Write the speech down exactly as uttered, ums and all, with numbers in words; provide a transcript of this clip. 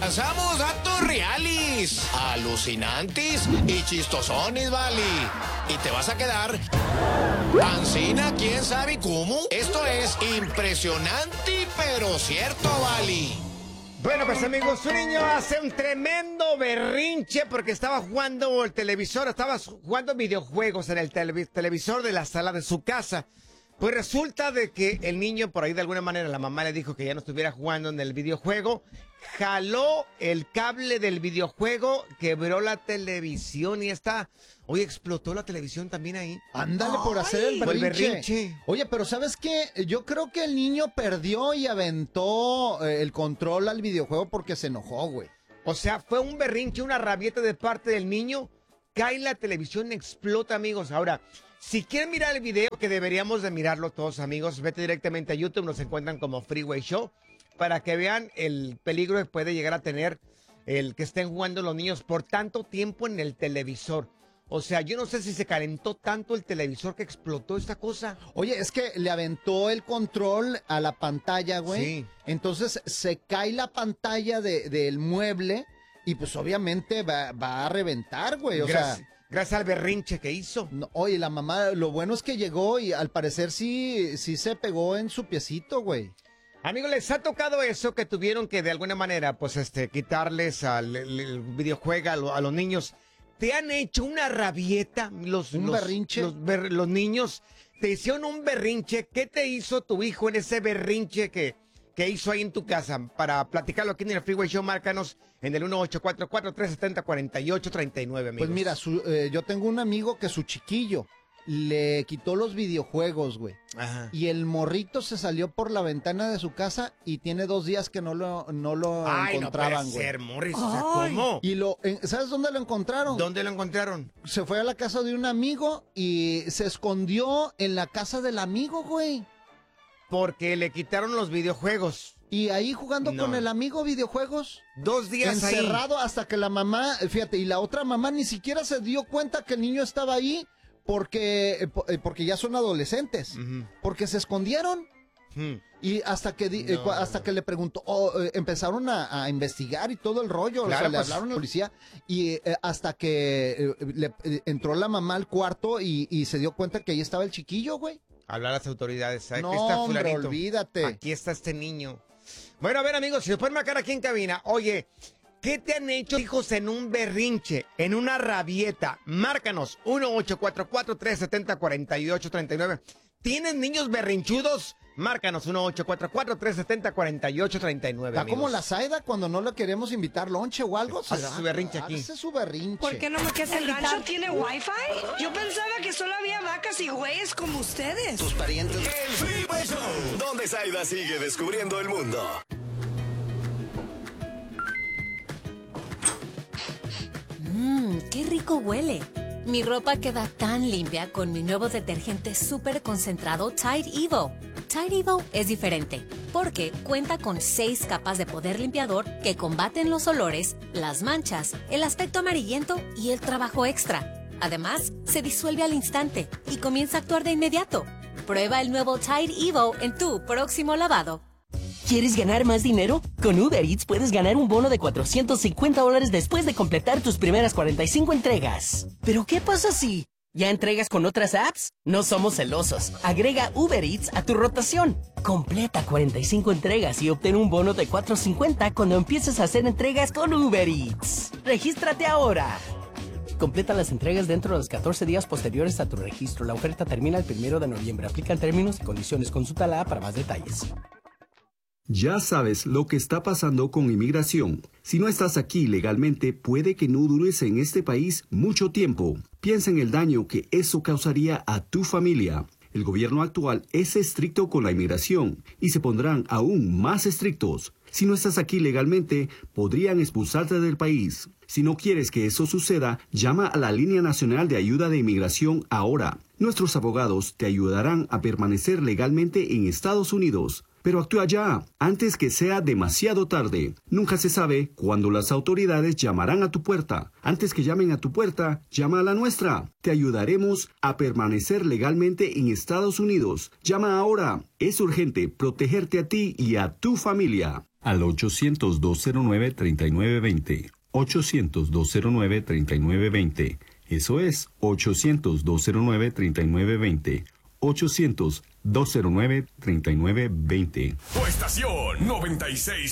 Pasamos datos reales, alucinantes y chistosones, vale. Y te vas a quedar pancina, quién sabe cómo. Esto es impresionante, pero cierto, vale. Bueno, pues amigos, un niño hace un tremendo berrinche porque estaba jugando el televisor, estaba jugando videojuegos en el televi televisor de la sala de su casa. Pues resulta de que el niño, por ahí de alguna manera, la mamá le dijo que ya no estuviera jugando en el videojuego, jaló el cable del videojuego, quebró la televisión y está... Oye, explotó la televisión también ahí. Ándale por hacer el berrinche. el berrinche. Oye, pero ¿sabes qué? Yo creo que el niño perdió y aventó eh, el control al videojuego porque se enojó, güey. O sea, fue un berrinche, una rabieta de parte del niño. Cae la televisión, explota, amigos. Ahora, si quieren mirar el video, que deberíamos de mirarlo todos, amigos, vete directamente a YouTube, nos encuentran como Freeway Show, para que vean el peligro que puede llegar a tener el que estén jugando los niños por tanto tiempo en el televisor. O sea, yo no sé si se calentó tanto el televisor que explotó esta cosa. Oye, es que le aventó el control a la pantalla, güey. Sí. Entonces se cae la pantalla de, del mueble y pues obviamente va, va a reventar, güey. O Gracias, sea, gracias al berrinche que hizo. no, oye, la mamá, lo bueno es que llegó y al parecer sí, sí se pegó en su piecito, güey. Amigos, ¿les ha tocado eso que tuvieron que de alguna manera, pues, este, quitarles al el, el videojuego a, lo, a los niños? ¿Te han hecho una rabieta los, ¿Un los, berrinche? Los, ber, los niños? ¿Te hicieron un berrinche? ¿Qué te hizo tu hijo en ese berrinche que, que hizo ahí en tu casa? Para platicarlo aquí en el Freeway Show, márcanos en el uno ocho cuatro cuatro, tres siete cero, cuatro ocho tres nueve, amigos. Pues mira, su, eh, yo tengo un amigo que su chiquillo le quitó los videojuegos, güey. Ajá. Y el morrito se salió por la ventana de su casa y tiene dos días que no lo, no lo Ay, encontraban, no güey. puede ser, Morris, o sea, ¿cómo? Y lo, en- ¿sabes dónde lo encontraron? ¿Dónde lo encontraron? Se fue a la casa de un amigo y se escondió en la casa del amigo, güey. Porque le quitaron los videojuegos. Y ahí jugando No. con el amigo videojuegos. Dos días ahí. Encerrado hasta que la mamá, fíjate, y la otra mamá ni siquiera se dio cuenta que el niño estaba ahí porque, eh, po- eh, porque ya son adolescentes. Ujú. Porque se escondieron. Hmm. Y hasta que di- eh, No. cua- hasta que le preguntó, oh, eh, empezaron a, a investigar y todo el rollo, Claro, o sea, le pues. hablaron a la policía y eh, hasta que eh, le- eh, entró la mamá al cuarto y, y se dio cuenta que ahí estaba el chiquillo, güey. Hablar a las autoridades. Aquí No, está hombre, fulanito. olvídate. Aquí está este niño. Bueno, a ver, amigos, si nos pueden marcar aquí en cabina. Oye, ¿qué te han hecho hijos en un berrinche, en una rabieta? Márcanos, uno ocho cuatro cuatro, tres siete cero, cuatro ocho tres nueve. ¿Tienes niños berrinchudos? Márcanos, uno ocho cuatro cuatro, tres siete cero, cuatro ocho tres nueve, Está amigos. como la Zaida cuando no le queremos invitar lonche o algo. Hace se da- su berrinche aquí. Hace su berrinche. ¿Por qué no me quieres ¿El invitar? rancho tiene wifi? Yo pensaba que solo había vacas y güeyes como ustedes. Tus parientes. El Freeway Show, donde Zaida sigue descubriendo el mundo. Mmm, qué rico huele. Mi ropa queda tan limpia con mi nuevo detergente súper concentrado Tide Evo. Tide Evo es diferente porque cuenta con seis capas de poder limpiador que combaten los olores, las manchas, el aspecto amarillento y el trabajo extra. Además, se disuelve al instante y comienza a actuar de inmediato. Prueba el nuevo Tide Evo en tu próximo lavado. ¿Quieres ganar más dinero? Con Uber Eats puedes ganar un bono de cuatrocientos cincuenta dólares después de completar tus primeras cuarenta y cinco entregas. ¿Pero qué pasa si ya entregas con otras apps? No somos celosos. Agrega Uber Eats a tu rotación. Completa cuarenta y cinco entregas y obtén un bono de cuatrocientos cincuenta cuando empieces a hacer entregas con Uber Eats. ¡Regístrate ahora! Completa las entregas dentro de los catorce días posteriores a tu registro. La oferta termina el primero de noviembre. Aplican términos y condiciones. Consulta la app para más detalles. Ya sabes lo que está pasando con inmigración. Si no estás aquí legalmente, puede que no dures en este país mucho tiempo. Piensa en el daño que eso causaría a tu familia. El gobierno actual es estricto con la inmigración y se pondrán aún más estrictos. Si no estás aquí legalmente, podrían expulsarte del país. Si no quieres que eso suceda, llama a la Línea Nacional de Ayuda de Inmigración ahora. Nuestros abogados te ayudarán a permanecer legalmente en Estados Unidos. Pero actúa ya, antes que sea demasiado tarde. Nunca se sabe cuándo las autoridades llamarán a tu puerta. Antes que llamen a tu puerta, llama a la nuestra. Te ayudaremos a permanecer legalmente en Estados Unidos. Llama ahora. Es urgente protegerte a ti y a tu familia. al ochocientos, dos cero nueve, treinta y nueve veinte. ochocientos, dos cero nueve, treinta y nueve veinte. Eso es ochocientos, dos cero nueve, treinta y nueve veinte. ochocientos, dos cero nueve, treinta y nueve veinte. Tu estación noventa y seis